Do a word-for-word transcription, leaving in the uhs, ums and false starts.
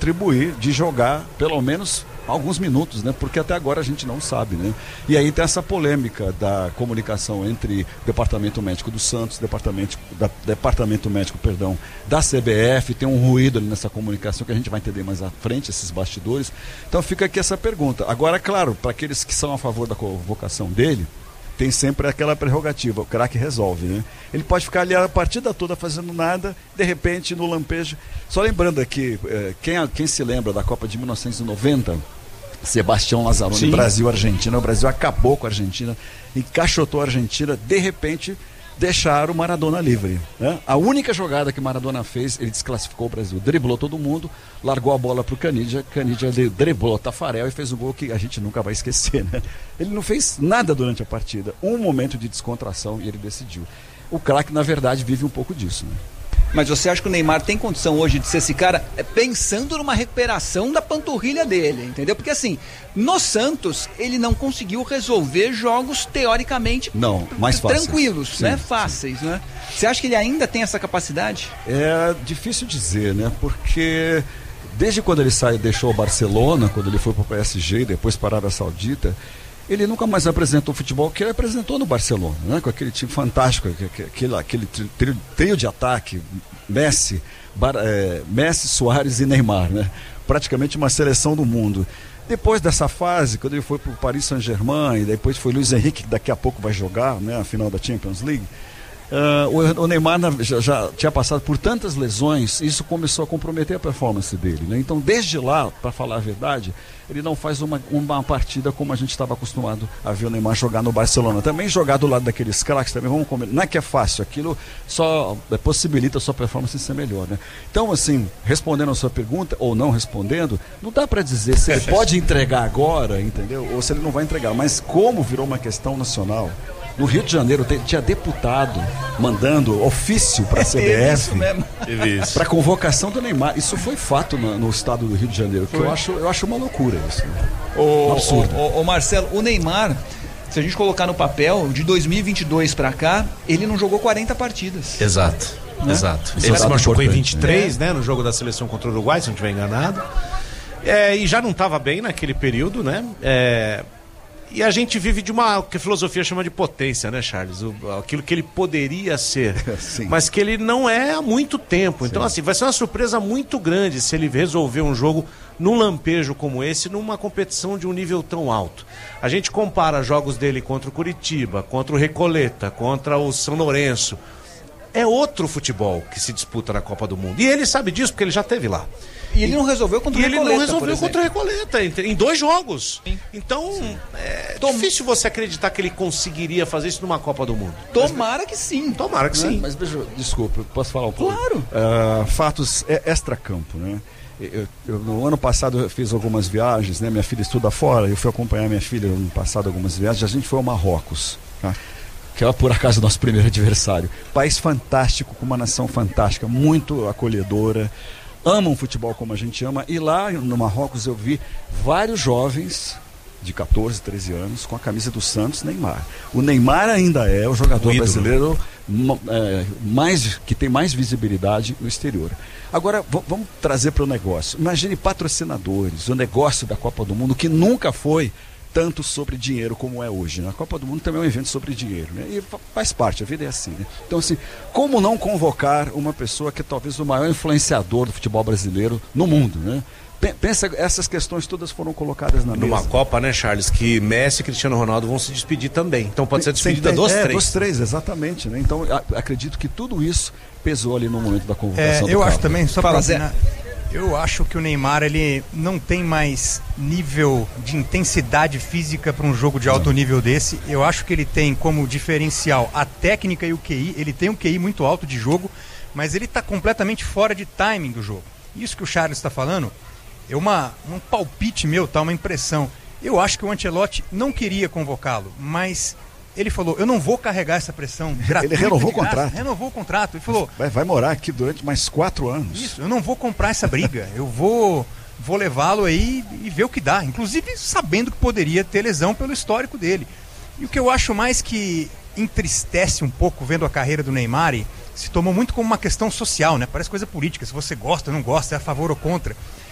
contribuir, de jogar pelo menos alguns minutos, né? Porque até agora a gente não sabe, né? E aí tem essa polêmica da comunicação entre o Departamento Médico do Santos, Departamento, da, Departamento Médico, perdão, da C B F, tem um ruído ali nessa comunicação que a gente vai entender mais à frente, esses bastidores. Então fica aqui essa pergunta. Agora, claro, para aqueles que são a favor da convocação dele, tem sempre aquela prerrogativa, o craque resolve, né? Ele pode ficar ali a partida toda fazendo nada, de repente no lampejo. Só lembrando aqui, eh, quem, quem se lembra da Copa de mil novecentos e noventa, Sebastião Lazzaroni, Brasil-Argentina, o Brasil acabou com a Argentina, encaixotou a Argentina, de repente deixaram o Maradona livre, né? A única jogada que Maradona fez, ele desclassificou o Brasil, driblou todo mundo, largou a bola pro Canidia, Canidia driblou o Tafarel e fez um gol que a gente nunca vai esquecer, né? Ele não fez nada durante a partida, um momento de descontração e ele decidiu. O craque, na verdade, vive um pouco disso, né? Mas você acha que o Neymar tem condição hoje de ser esse cara, pensando numa recuperação da panturrilha dele, entendeu? Porque assim, no Santos, ele não conseguiu resolver jogos teoricamente não, mais fáceis. tranquilos, sim, né? Fáceis, sim. né? Você acha que ele ainda tem essa capacidade? É difícil dizer, né? Porque desde quando ele saiu, deixou o Barcelona, quando ele foi para o P S G e depois para a Arábia Saudita, ele nunca mais apresentou o futebol que ele apresentou no Barcelona, né? Com aquele time fantástico, aquele, aquele trio, trio de ataque, Messi, Bar, é, Messi, Suárez e Neymar, né? Praticamente uma seleção do mundo. Depois dessa fase, quando ele foi para o Paris Saint-Germain e depois foi Luiz Henrique, que daqui a pouco vai jogar, né, a final da Champions League, Uh, o, o Neymar já, já tinha passado por tantas lesões, isso começou a comprometer a performance dele, né? Então desde lá, para falar a verdade, ele não faz uma, uma partida como a gente estava acostumado a ver o Neymar jogar no Barcelona. Também jogar do lado daqueles craques, também vamos comer. Não é que é fácil, aquilo só possibilita a sua performance ser melhor, né? Então assim, respondendo a sua pergunta ou não respondendo, não dá para dizer se ele pode entregar agora, entendeu? Ou se ele não vai entregar, mas como virou uma questão nacional, no Rio de Janeiro tinha deputado mandando ofício para a C B F para convocação do Neymar. Isso foi fato no, no estado do Rio de Janeiro, que eu acho, eu acho uma loucura isso. Né? O, um absurdo. O, o, o Marcelo, o Neymar, se a gente colocar no papel, de dois mil e vinte e dois para cá, ele não jogou quarenta partidas. Exato, né? Exato. Ele Exato, se machucou em vinte e três, né? né, no jogo da seleção contra o Uruguai, se não estiver enganado. É, e já não estava bem naquele período, né? É... E a gente vive de uma, que a filosofia chama de potência, né, Charles? O, aquilo que ele poderia ser, mas que ele não é há muito tempo. Então, Sim. assim, vai ser uma surpresa muito grande se ele resolver um jogo num lampejo como esse, numa competição de um nível tão alto. A gente compara jogos dele contra o Curitiba, contra o Recoleta, contra o São Lourenço. É outro futebol que se disputa na Copa do Mundo. E ele sabe disso porque ele já esteve lá. E ele não resolveu contra o Recoleta. E ele não resolveu contra o Recoleta, em dois jogos. Sim. Então, sim. é Tom... difícil você acreditar que ele conseguiria fazer isso numa Copa do Mundo. Tomara que sim. Tomara que né? sim. Mas, veja, desculpa, posso falar um pouco? Claro. Uh, fatos extra-campo, né? Eu, eu, no ano passado eu fiz algumas viagens, né? Minha filha estuda fora, eu fui acompanhar minha filha no ano passado algumas viagens, a gente foi ao Marrocos, tá? Que é por acaso o nosso primeiro adversário. País fantástico, com uma nação fantástica, muito acolhedora, amam futebol como a gente ama, e lá no Marrocos eu vi vários jovens de catorze, treze anos com a camisa do Santos, Neymar. O Neymar ainda é o jogador o brasileiro é, mais, que tem mais visibilidade no exterior. Agora, v- vamos trazer para o negócio. Imagine patrocinadores, o negócio da Copa do Mundo, que nunca foi tanto sobre dinheiro como é hoje, né? A Copa do Mundo também é um evento sobre dinheiro, né? E faz parte, a vida é assim, né? Então, assim, como não convocar uma pessoa que é talvez o maior influenciador do futebol brasileiro no mundo, né? Pensa, essas questões todas foram colocadas na Numa mesa. Copa, né, Charles, que Messi e Cristiano Ronaldo vão se despedir também. Então pode ser despedida dos é, três. dos três, exatamente, né? Então, a, acredito que tudo isso pesou ali no momento da convocação. É, eu do acho Carlos. também, só Fala, para Zé. eu acho que o Neymar, ele não tem mais nível de intensidade física para um jogo de alto nível desse. Eu acho que ele tem como diferencial a técnica e o Q I. Ele tem um Q I muito alto de jogo, mas ele está completamente fora de timing do jogo. Isso que o Charles está falando é uma, um palpite meu, tá? Uma impressão. Eu acho que o Ancelotti não queria convocá-lo, mas ele falou, eu não vou carregar essa pressão gratuita. Ele renovou de graça. o contrato. Renovou o contrato. Ele falou... Vai, vai morar aqui durante mais quatro anos. Isso, eu não vou comprar essa briga. Eu vou, vou levá-lo aí e ver o que dá. Inclusive sabendo que poderia ter lesão pelo histórico dele. E o que eu acho mais que entristece um pouco vendo a carreira do Neymar, e se tomou muito como uma questão social, né? Parece coisa política, se você gosta ou não gosta, é a favor ou contra.